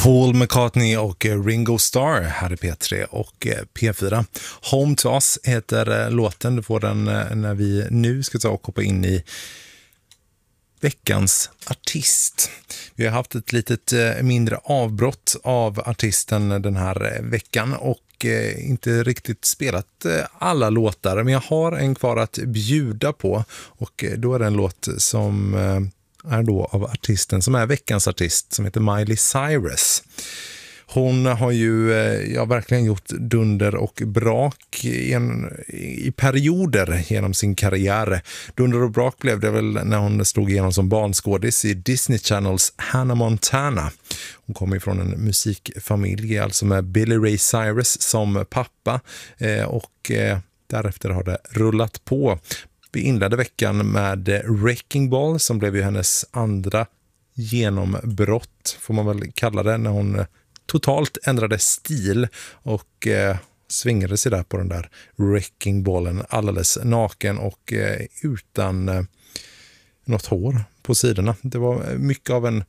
Paul McCartney och Ringo Starr här i P3 och P4. Home to Us heter låten. Du får den när vi nu ska ta och hoppa in i veckans artist. Vi har haft ett litet mindre avbrott av artisten den här veckan och inte riktigt spelat alla låtar, men jag har en kvar att bjuda på och då är det en låt som är då av artisten som är veckans artist som heter Miley Cyrus. Hon har ju verkligen gjort dunder och brak i perioder genom sin karriär. Dunder och brak blev det väl när hon slog igenom som barnskådis i Disney Channels Hannah Montana. Hon kommer ifrån en musikfamilj, alltså med Billy Ray Cyrus som pappa och därefter har det rullat på. Vi inledde veckan med Wrecking Ball som blev ju hennes andra genombrott, får man väl kalla det, när hon totalt ändrade stil och svingade sig där på den där Wrecking Ballen alldeles naken och utan något hår på sidorna. Det var mycket av en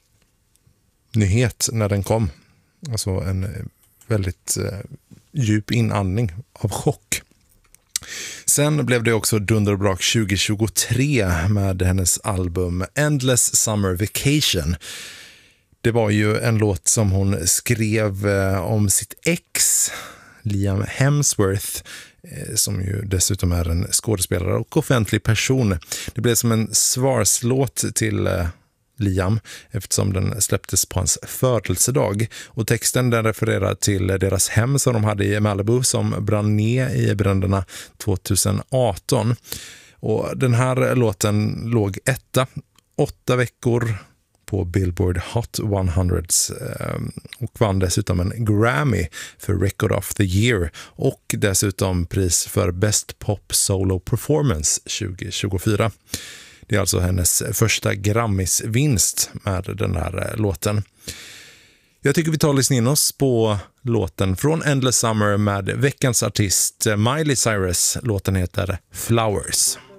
nyhet när den kom. Alltså en väldigt djup inandning av chock. Sen blev det också dunder och brak 2023 med hennes album Endless Summer Vacation. Det var ju en låt som hon skrev om sitt ex, Liam Hemsworth, som ju dessutom är en skådespelare och offentlig person. Det blev som en svarslåt till Liam eftersom den släpptes på hans födelsedag. Och texten den refererar till deras hem som de hade i Malibu som brann ner i bränderna 2018. Och den här låten låg 8 veckor på Billboard Hot 100 och vann dessutom en Grammy för Record of the Year och dessutom pris för Best Pop Solo Performance 2024. Det är alltså hennes första Grammys-vinst med den här låten. Jag tycker vi tar och lyssnar in oss på låten från Endless Summer med veckans artist Miley Cyrus. Låten heter Flowers.